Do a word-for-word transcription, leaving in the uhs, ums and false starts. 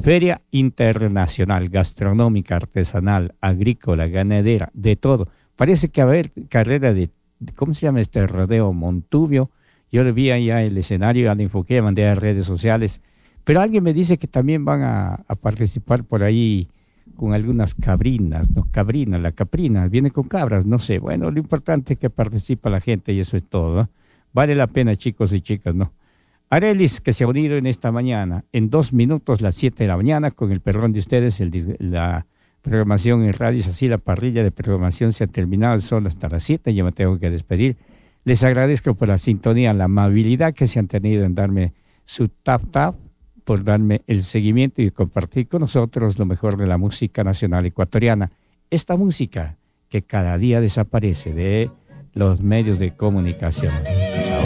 Feria Internacional, gastronómica, artesanal, agrícola, ganadera, de todo. Parece que va a haber carrera de, ¿cómo se llama este rodeo? Montubio. Yo le vi allá el escenario, ya le enfoqué, mandé a redes sociales. Pero alguien me dice que también van a, a participar por ahí con algunas cabrinas, ¿no? Cabrina, la caprina, viene con cabras, no sé. Bueno, lo importante es que participa la gente y eso es todo, ¿no? Vale la pena, chicos y chicas, ¿no? Arelis, que se ha unido en esta mañana, en dos minutos, las siete de la mañana, con el perdón de ustedes, el, la programación en radio es así, la parrilla de programación se ha terminado, son hasta las siete, yo me tengo que despedir. Les agradezco por la sintonía, la amabilidad que se han tenido en darme su tap tap, por darme el seguimiento y compartir con nosotros lo mejor de la música nacional ecuatoriana. Esta música que cada día desaparece de los medios de comunicación.